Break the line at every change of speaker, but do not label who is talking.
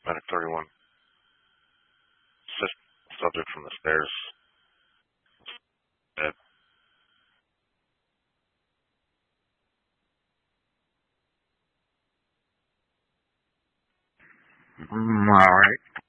Medic 31. Subject from the stairs. Dead.
All right.